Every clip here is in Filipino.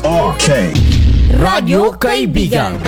Okay. Radyo Kaibigan.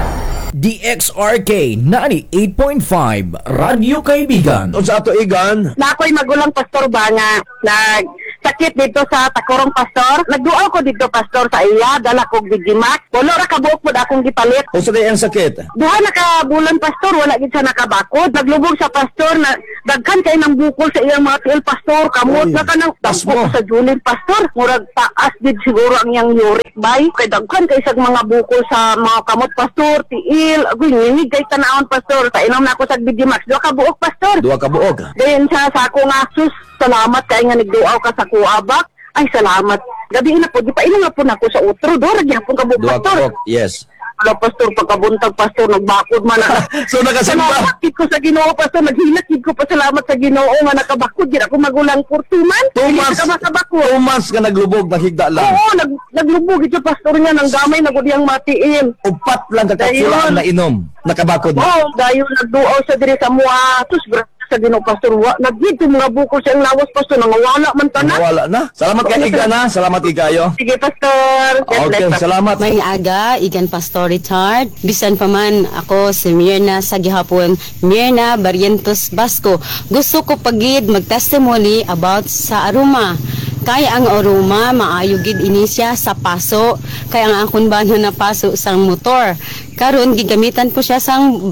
DXRK 98.5 Radyo Kaibigan. O sa ato igan, Na ako'y magulang pastor ba nga nagsakit dito sa Takurong pastor. Nagduaw ko dito pastor sa iya, dala ko gigimak. Wala ra kabuok po akong gipalit. o sa ang sakit. Duha na ka bulan pastor, wala gid siya nakabakod. Naglubog sa pastor na daghan kay nang bukol sa iyang mga tiil pastor. Kamot Oy, na kanang tas dagko mo. sa Julin pastor. Murag taas gid siguro ang iyang uric bay. Kay daghan kay isang mga bukol sa mga kamot pastor, tiil. Agoy nginig kay tanawon pastor. Sa inom na ako sa Bidimax. Duha ka buok pastor. Duwa ka buog. Dayon siya sa ako nga, sus, salamat kay nga nagduaw ka sa kuabak. Ay, salamat. Gabi na po, di pa ilang na po na ako sa utro. Dora, gyapon ka po, Duwa ka pastor. buog. Yes. Wala, pastor, pagkabuntag, pastor, nagbakod man na. So nakasimba. Salamat kid ko sa Ginoo, pastor. Naghilakid ko pa salamat sa Ginoo nga nakabakod. Di ako magulang for 2 months. Hindi Tumas. ka makabakod. Tumas ka naglubog, nahigda lang. Oo, naglubog ito, pastor niya, nang gamay na gudiyang matiin. Upat lang kakapsula Dayon. na inom. Nakabakod na. Oo, dayon nagduaw sa diri sa mua. Tus, sa Ginoo, pastor. Nagdito mga bukol sa iyang lawas, pastor. Nangawala man ta na. Wala na. Salamat kay Iga na. Salamat Igayo. Sige, pastor. God Okay, bless, pastor. salamat. May aga, igan Pastor Richard. Bisan pa man ako si Mirna sa gihapon. Mirna Barrientos Basco. Gusto ko pagid mag-testimony about sa aroma. Kaya ang aroma, maayo gid ini siya sa paso. Kaya ang akong bano na paso sang motor. Karon gigamitan ko siya sang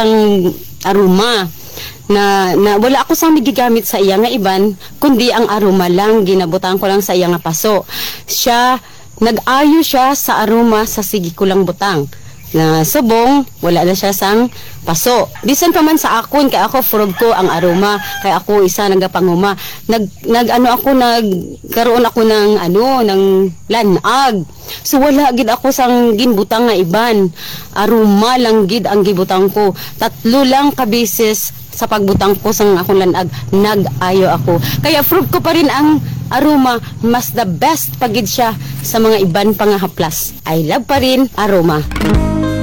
aroma. Na wala ako sang gigamit sa iya nga iban, kundi ang aroma lang, ginabutan ko lang sa iya nga paso. Siya nag-ayo siya sa aroma sa sige ko lang butang. Na subong, wala na siya sang paso. Bisan pa man sa akon, kay ako frog ko ang aroma, kay ako isa nagapanguma. Nagkaroon ako ng lanag. So wala gid ako sang ginbutang nga iban. Aroma lang gid ang gibutang ko. 3 lang ka beses sa pagbutang ko sang akong lanag, nag-ayo ako. Kaya frog ko pa rin ang aroma, mas the best pagid siya sa mga iban pang haplas. I love pa rin aroma.